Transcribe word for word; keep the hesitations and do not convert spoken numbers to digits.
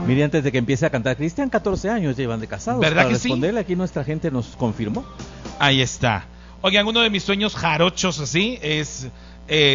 Mire, antes de que empiece a cantar, Cristian, catorce años llevan de casados. ¿Verdad Para que responderle, sí? aquí nuestra gente nos confirmó. Ahí está. Oigan, uno de mis sueños jarochos así es... Eh,